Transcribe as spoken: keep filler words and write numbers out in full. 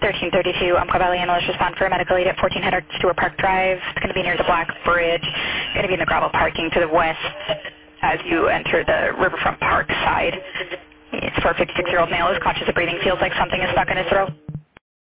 thirteen thirty-two, Umpqua Valley Analyst respond for a medical aid at fourteen hundred Stewart Park Drive. It's going to be near the Black Bridge. Going to be in the gravel parking to the west as you enter the Riverfront Park side. It's for a fifty-six-year-old male who's conscious of breathing, feels like something is stuck in his throat.